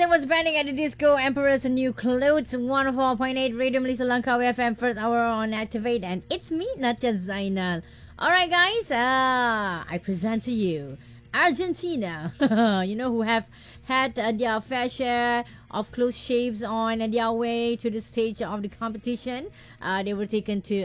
that was Branding at the Disco, Emperor's New Clothes, 104.8 Radio Malaysia Langkawi FM, first hour on Activate, and it's me, Natya Zainal. Alright, guys, I present to you Argentina, who have had their fair share of close shaves on their way to the stage of the competition. They were taken to